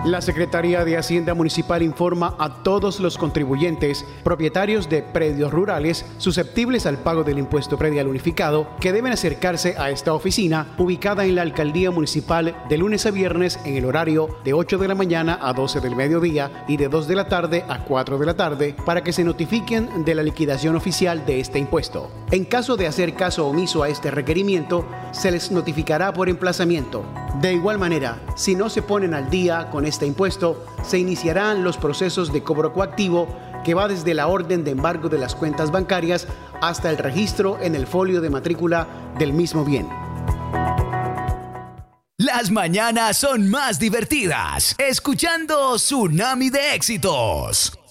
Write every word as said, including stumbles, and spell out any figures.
La Secretaría de Hacienda Municipal informa a todos los contribuyentes, propietarios de predios rurales susceptibles al pago del impuesto predial unificado, que deben acercarse a esta oficina ubicada en la Alcaldía Municipal de lunes a viernes en el horario de ocho de la mañana a doce del mediodía y de dos de la tarde a cuatro de la tarde para que se notifiquen de la liquidación oficial de este impuesto. En caso de hacer caso omiso a este requerimiento, se les notificará por emplazamiento. De igual manera, si no se ponen al día con este impuesto, se iniciarán los procesos de cobro coactivo que va desde la orden de embargo de las cuentas bancarias hasta el registro en el folio de matrícula del mismo bien. Las mañanas son más divertidas escuchando Tsunami de Éxitos.